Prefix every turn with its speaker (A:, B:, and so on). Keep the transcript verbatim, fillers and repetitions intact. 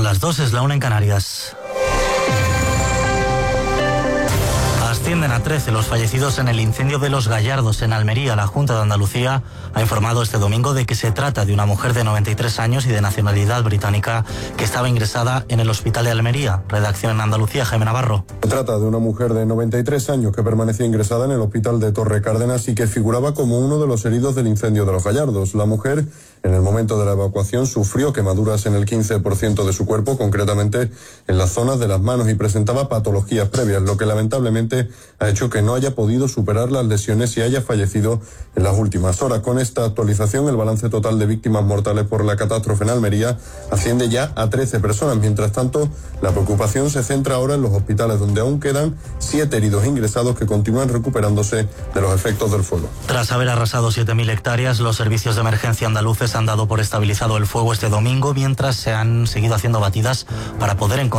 A: las dos, es la una en Canarias. Ascienden a trece los fallecidos en el incendio de Los Gallardos, en Almería. La Junta de Andalucía ha informado este domingo de que se trata de una mujer de noventa y tres años y de nacionalidad británica que estaba ingresada en el hospital de Almería. Redacción en Andalucía, Jaime Navarro.
B: Se trata de una mujer de noventa y tres años que permanecía ingresada en el hospital de Torre Cárdenas y que figuraba como uno de los heridos del incendio de Los Gallardos. La mujer, en el momento de la evacuación, sufrió quemaduras en el quince por ciento de su cuerpo, concretamente en las zonas de las manos, y presentaba patologías previas, lo que lamentablemente ha hecho que no haya podido superar las lesiones y haya fallecido en las últimas horas. Con esta actualización, el balance total de víctimas mortales por la catástrofe en Almería asciende ya a trece personas. Mientras tanto, la preocupación se centra ahora en los hospitales, donde aún quedan siete heridos ingresados que continúan recuperándose de los efectos del fuego.
A: Tras haber arrasado siete mil hectáreas, los servicios de emergencia andaluces han dado por estabilizado el fuego este domingo, mientras se han seguido haciendo batidas para poder encontrar